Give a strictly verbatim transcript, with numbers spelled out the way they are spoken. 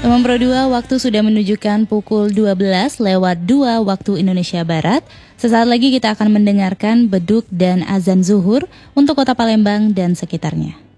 Teman Pro dua, waktu sudah menunjukkan pukul dua belas lewat dua waktu Indonesia Barat. Sesaat lagi kita akan mendengarkan beduk dan azan zuhur untuk kota Palembang dan sekitarnya.